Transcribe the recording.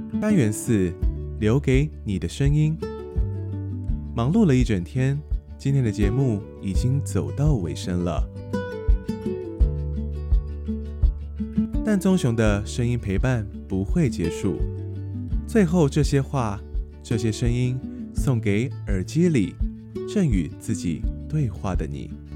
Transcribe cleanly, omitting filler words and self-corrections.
单元4，留给你的声音。忙碌了一整天，今天的节目已经走到尾声了。但棕熊的声音陪伴不会结束，最后这些话，这些声音，送给耳机里正与自己对话的你。